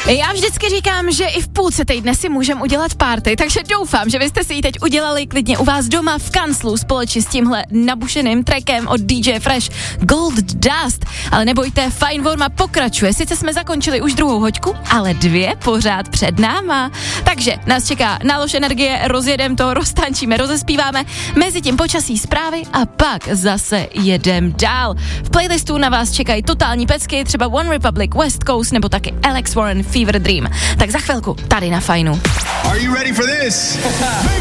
Já vždycky říkám, že i v půlce týdne si můžeme udělat party, takže doufám, že vy jste si ji teď udělali klidně u vás doma v kanclu společně s tímhle nabušeným trackem od DJ Fresh Gold Dust. Ale nebojte, Fajn Forma pokračuje. Sice jsme zakončili už druhou hoďku, ale 2 pořád před náma. Takže nás čeká nálož energie, rozjedem to, roztančíme, rozespíváme, mezi tím počasí, zprávy a pak zase jedem dál. V playlistu na vás čekají totální pecky, třeba One Republic, West Coast nebo taky Alex Warren, Fever Dream. Tak za chvilku tady na Fajnu. Are you ready for this?